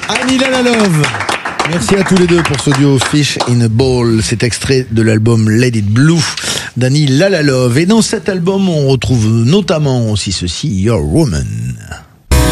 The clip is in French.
Annie Lalalove. Merci à tous les deux pour ce duo Fish in a Bowl. C'est extrait de l'album Let It Blue d'Annie Lalalove. Et dans cet album, on retrouve notamment aussi ceci, Your Woman.